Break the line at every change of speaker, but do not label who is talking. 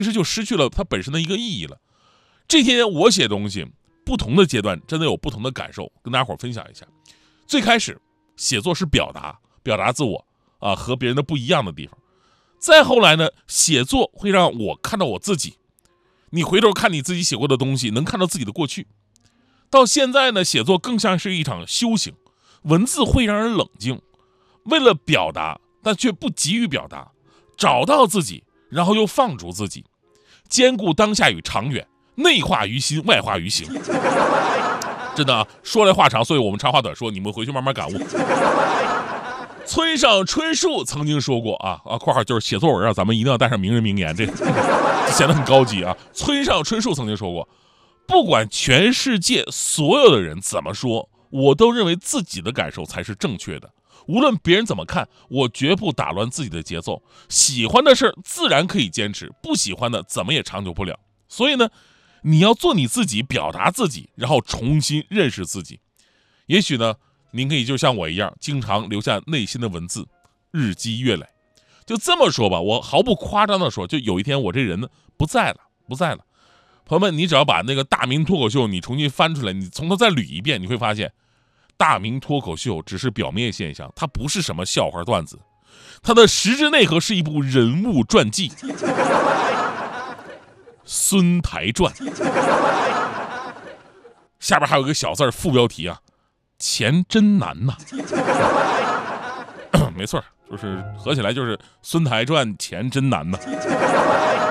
其实就失去了它本身的一个意义了。这些年我写东西，不同的阶段真的有不同的感受，跟大家伙分享一下。最开始写作是表达自我啊，和别人的不一样的地方。再后来呢，写作会让我看到我自己。你回头看你自己写过的东西，能看到自己的过去。到现在呢，写作更像是一场修行，文字会让人冷静，为了表达，但却不急于表达，找到自己，然后又放逐自己，兼顾当下与长远，内化于心，外化于行。真的啊，说来话长，所以我们长话短说，你们回去慢慢感悟。村上春树曾经说过括号就是写作文咱们一定要带上名人名言，这显得很高级啊。村上春树曾经说过，不管全世界所有的人怎么说，我都认为自己的感受才是正确的。无论别人怎么看，我绝不打乱自己的节奏。喜欢的事自然可以坚持，不喜欢的怎么也长久不了。所以呢，你要做你自己，表达自己，然后重新认识自己。也许呢，您可以就像我一样，经常留下内心的文字，日积月累。就这么说吧，我毫不夸张的说，就有一天我这人呢不在了。朋友们，你只要把那个大明脱口秀你重新翻出来，你从头再捋一遍，你会发现，大明脱口秀只是表面现象，它不是什么笑话段子，它的实质内核是一部人物传记。孙台传，下边还有一个小字副标题钱真难呐。没错，就是合起来就是孙台传，钱真难呐。